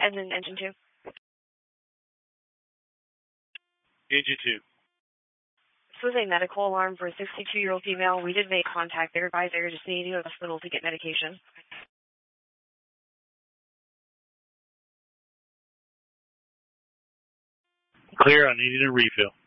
And then engine 2. Engine 2. This was a medical alarm for a 62-year-old female. We did make contact. They're advised they're just needing to go to the hospital to get medication. Clear, I needed a refill.